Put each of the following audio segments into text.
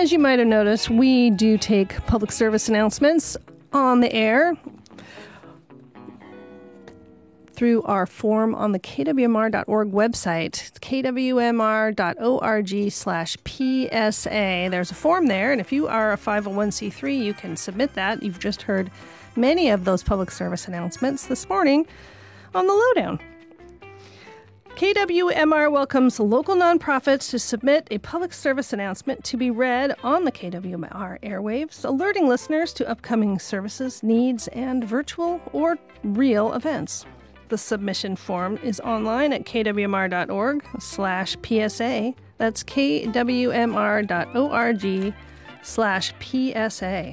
as you might have noticed, we do take public service announcements on the air through our form on the kwmr.org website, kwmr.org/PSA. There's a form there, and if you are a 501c3, you can submit that. You've just heard many of those public service announcements this morning on the Lowdown. KWMR welcomes local nonprofits to submit a public service announcement to be read on the KWMR airwaves, alerting listeners to upcoming services, needs, and virtual or real events. The submission form is online at kwmr.org/PSA. That's kwmr.org/PSA.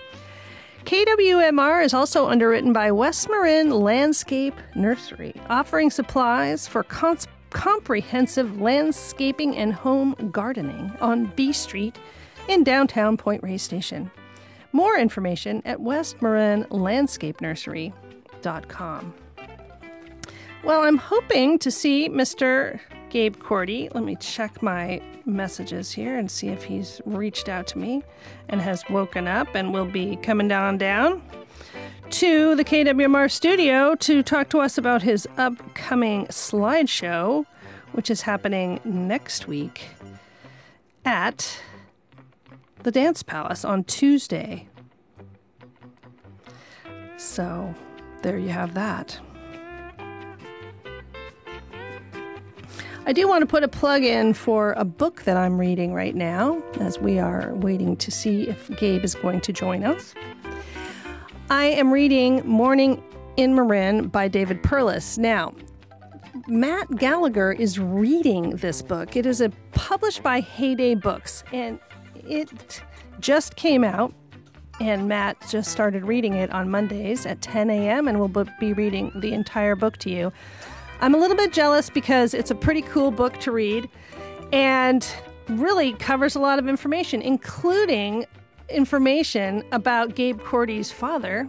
KWMR is also underwritten by West Marin Landscape Nursery, offering supplies for comprehensive landscaping and home gardening on B Street in downtown Point Reyes Station. More information at westmarinlandscapenursery.com. Well, I'm hoping to see Mr. Gabe Korte. Let me check my messages here and see if he's reached out to me and has woken up and will be coming down to the KWMR studio to talk to us about his upcoming slideshow, which is happening next week at the Dance Palace on Tuesday. So there you have that. I do want to put a plug in for a book that I'm reading right now, as we are waiting to see if Gabe is going to join us. I am reading Morning in Marin by David Perlis. Now, Matt Gallagher is reading this book. It is published by Heyday Books, and it just came out, and Matt just started reading it on Mondays at 10 a.m., and will be reading the entire book to you. I'm a little bit jealous because it's a pretty cool book to read and really covers a lot of information, including information about Gabe Korte's father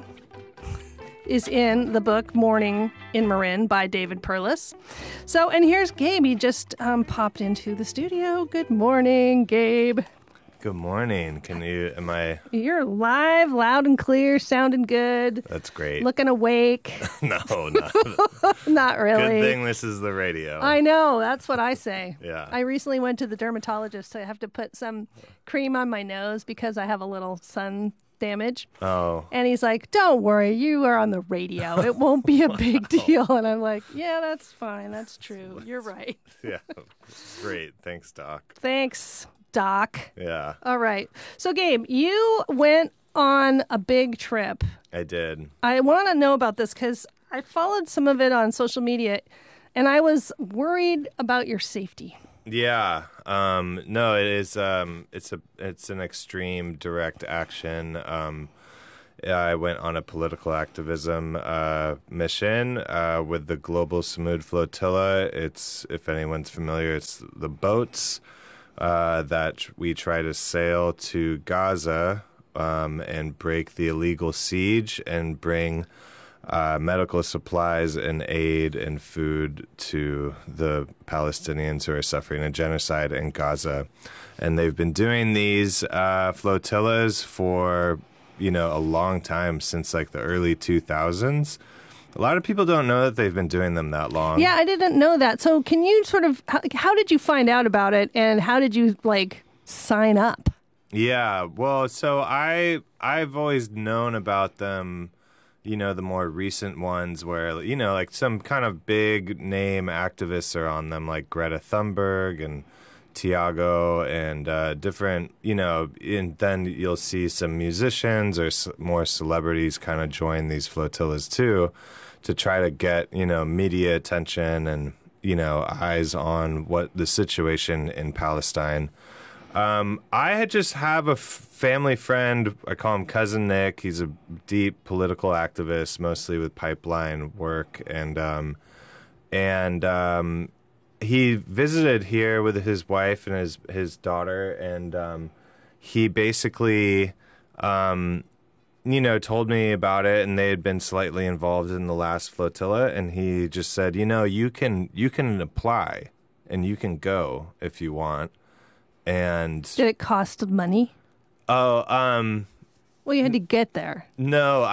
is in the book Morning in Marin by David Perlis. So, and here's Gabe. He just popped into the studio. Good morning, Gabe. Good morning. You're live, loud and clear, sounding good. That's great. Looking awake. No, not really. Good thing this is the radio. I know. That's what I say. Yeah. I recently went to the dermatologist. So I have to put some cream on my nose because I have a little sun damage. Oh. And he's like, don't worry. You are on the radio. It won't be a big deal. And I'm like, yeah, that's fine. That's true. You're right. Yeah. Great. Thanks, Doc. Thanks, Doc. Yeah. All right. So, Gabe, you went on a big trip. I did. I want to know about this because I followed some of it on social media, and I was worried about your safety. Yeah. No, it is. It's an extreme direct action. I went on a political activism mission with the Global Samud Flotilla. It's, if anyone's familiar, it's the boats that we try to sail to Gaza and break the illegal siege and bring medical supplies and aid and food to the Palestinians who are suffering a genocide in Gaza. And they've been doing these flotillas for, a long time, since like the early 2000s. A lot of people don't know that they've been doing them that long. Yeah, I didn't know that. So can you sort of, how did you find out about it, and how did you, sign up? Yeah, well, so I've always known about them, the more recent ones where, like some kind of big name activists are on them, like Greta Thunberg and Tiago and different, and then you'll see some musicians or more celebrities kind of join these flotillas too, to try to get, media attention and, eyes on what the situation in Palestine. I just have a family friend. I call him Cousin Nick. He's a deep political activist, mostly with pipeline work. And he visited here with his wife and his daughter. And he basically, told me about it, and they had been slightly involved in the last flotilla. And he just said, you can apply and you can go if you want. And Did it cost money? oh, Well, you had to get there. no,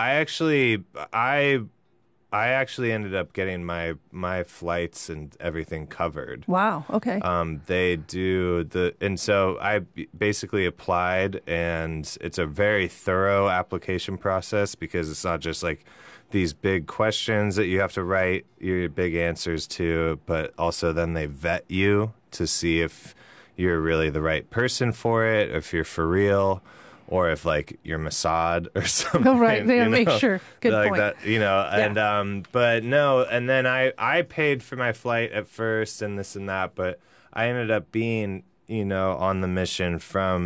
I actually ended up getting my flights and everything covered. Wow. Okay. They do and so I basically applied, and it's a very thorough application process because it's not just like these big questions that you have to write your big answers to, but also then they vet you to see if you're really the right person for it, if you're for real, or if like you're Mossad or something. Oh, right. They you make know, sure. Good like point. that, and but no, and then I paid for my flight at first and this and that, but I ended up being, on the mission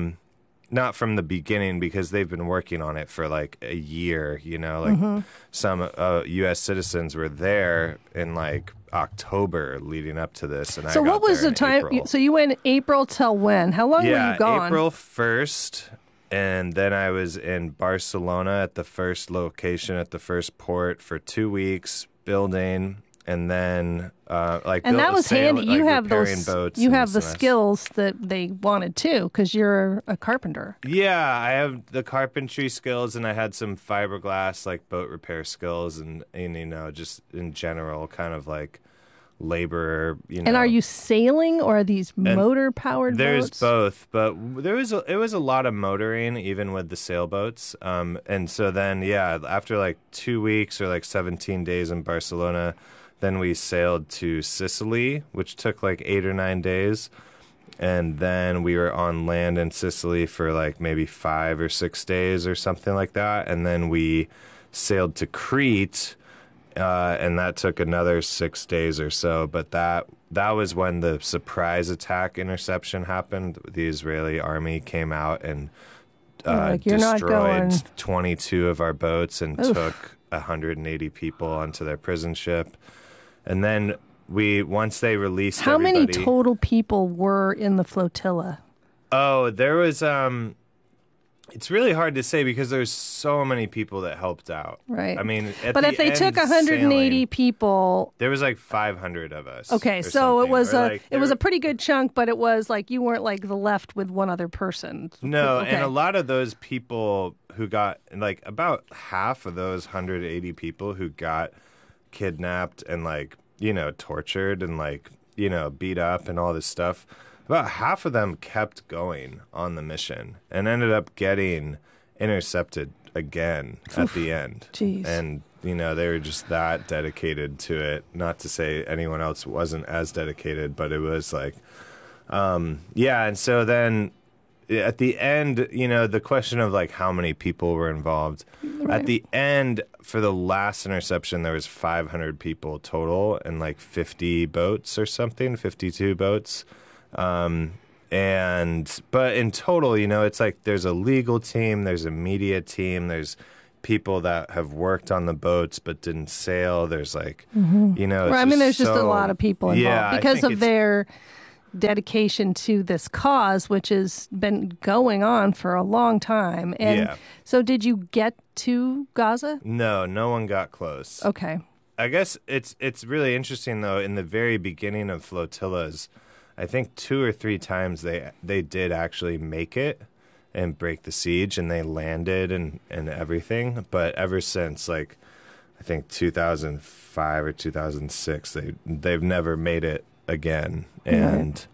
not from the beginning, because they've been working on it for like a year, like some U.S. citizens were there in like October leading up to this. And So I got what was there the in time? April. So you went April till when? How long were you gone? April 1st. And then I was in Barcelona at the first location, at the first port for 2 weeks building. And then, And that was handy. You have repairing those. boats You and have the this and that. skills that they wanted too, because you're a carpenter. Yeah, I have the carpentry skills, and I had some fiberglass, like boat repair skills, and just in general, kind of like laborer. And are you sailing, or are these motor powered There's boats? both, but it was a lot of motoring, even with the sailboats. And so then, after like 2 weeks or like 17 days in Barcelona, then we sailed to Sicily, which took like 8 or 9 days. And then we were on land in Sicily for like maybe 5 or 6 days or something like that. And then we sailed to Crete, and that took another 6 days or so. But that was when the surprise attack interception happened. The Israeli army came out and You're not destroyed going. 22 of our boats and took 180 people onto their prison ship. And then once they released How everybody, many total people were in the flotilla? Oh, there was it's really hard to say because there's so many people that helped out. Right. I mean, But if they took 180 people, there was like 500 of us. okay, or so it something. was Or it was a pretty good chunk, but it was like you weren't like the left with one other person. No, Okay. and a lot of those people who got, like, about half of those 180 people who got kidnapped and, like, tortured and, like, beat up and all this stuff, about half of them kept going on the mission and ended up getting intercepted again at the end. Jeez. And, they were just that dedicated to it. Not to say anyone else wasn't as dedicated, but it was like, and so then at the end, the question of like how many people were involved. Right. At the end, for the last interception, there was 500 people total and like 50 boats or something, 52 boats. But in total, it's like there's a legal team, there's a media team, there's people that have worked on the boats but didn't sail. There's like, it's Right, I mean, there's just a so- lot of people involved Yeah, I because think of it's- their dedication to this cause, which has been going on for a long time. And Yeah. so did you get to Gaza? No one got close. Okay. I guess it's really interesting though. In the very beginning of flotillas, I think 2 or 3 times they did actually make it and break the siege, and they landed and everything. But ever since, like, I think 2005 or 2006, they've never made it again. And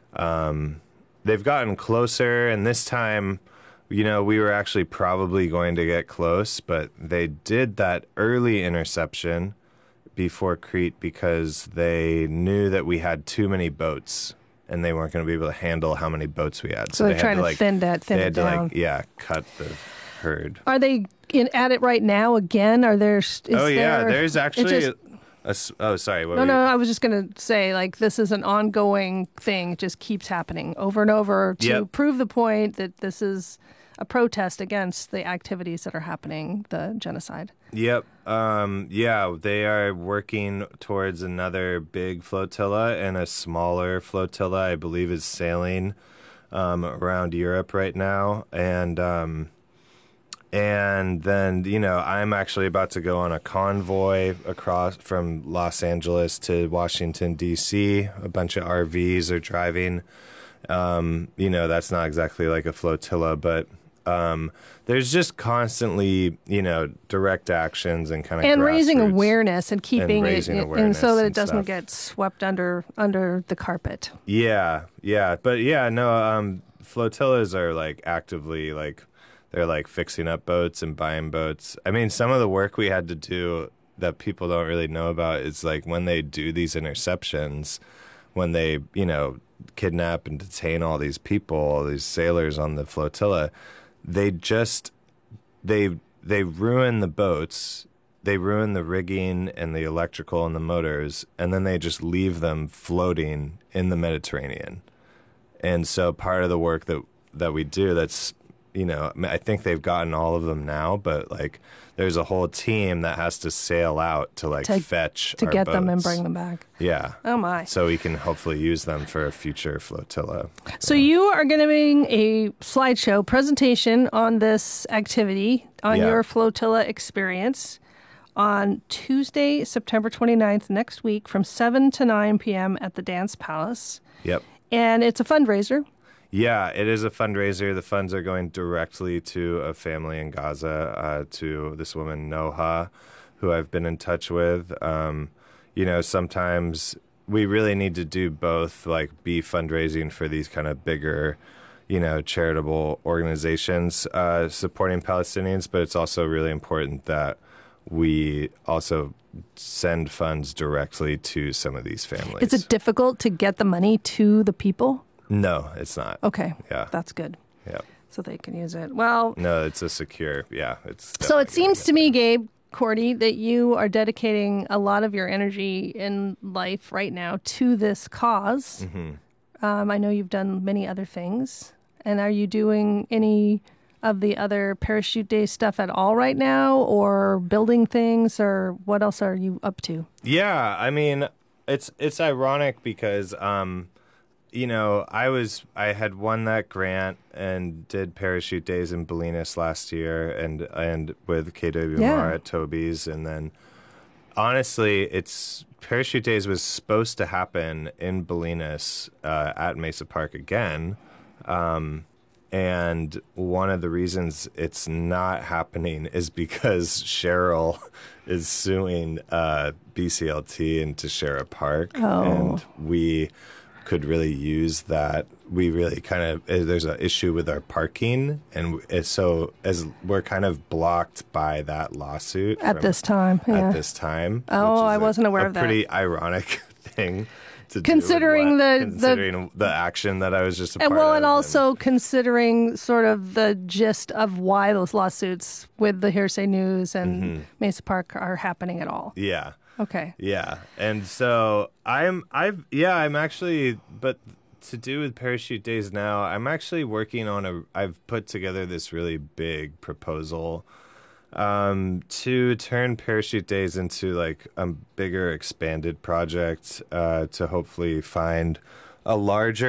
they've gotten closer, and this time, we were actually probably going to get close, but they did that early interception before Crete because they knew that we had too many boats and they weren't going to be able to handle how many boats we had. So they're they trying had to like, thin they it had to down. like, cut the herd. Are they at it right now again? Are there? There's actually sorry. What were you- I was just going to say, like, this is an ongoing thing. It just keeps happening over and over to Yep. prove the point that this is a protest against the activities that are happening, the genocide. Yep. They are working towards another big flotilla, and a smaller flotilla, I believe, is sailing around Europe right now. And then, I'm actually about to go on a convoy across from Los Angeles to Washington, D.C. A bunch of RVs are driving That's not exactly like a flotilla, but there's just constantly, direct actions and kind of and raising grassroots awareness and keeping raising it, awareness and so that it and doesn't stuff. get swept under the carpet. Yeah, but flotillas are like actively like they're like fixing up boats and buying boats. I mean, some of the work we had to do that people don't really know about is like when they do these interceptions, when they, kidnap and detain all these people, all these sailors on the flotilla, they ruin the boats, they ruin the rigging and the electrical and the motors, and then they just leave them floating in the Mediterranean. And so part of the work that we do, that's, I think they've gotten all of them now, but like there's a whole team that has to sail out to fetch to our get them and boats. bring them back. Yeah. Oh my. So we can hopefully use them for a future flotilla. So you are going to be a slideshow presentation on this activity, on your flotilla experience, on Tuesday, September 29th, next week, from 7 to 9 p.m. at the Dance Palace. Yep. And it's a fundraiser. Yeah, it is a fundraiser. The funds are going directly to a family in Gaza, to this woman, Noha, who I've been in touch with. Sometimes we really need to do both, like be fundraising for these kind of bigger, charitable organizations supporting Palestinians, but it's also really important that we also send funds directly to some of these families. Is it difficult to get the money to the people? No, it's not. Okay. Yeah. That's good. Yeah. So they can use it. Well, no, it's a secure. Yeah. So it seems to me, Gabe Korte, that you are dedicating a lot of your energy in life right now to this cause. Mm-hmm. I know you've done many other things. And are you doing any of the other Parachute Day stuff at all right now, or building things, or what else are you up to? Yeah. I mean, it's ironic because, I had won that grant and did Parachute Days in Bolinas last year and with KWMR at Toby's. And then honestly, Parachute Days was supposed to happen in Bolinas at Mesa Park again. And one of the reasons it's not happening is because Cheryl is suing BCLT and Tashera Park. Oh. And we could really use that. We really there's an issue with our parking, and so as we're kind of blocked by that lawsuit At this time. At this time. Oh, I wasn't aware of that. A pretty ironic thing to considering do. Considering the action that I was just a part of. And also considering sort of the gist of why those lawsuits with the Hearsay News and Mesa Park are happening at all. Yeah. Okay. Yeah. And so I'm actually, but to do with Parachute Days now, I'm actually working on I've put together this really big proposal to turn Parachute Days into like a bigger expanded project to hopefully find a larger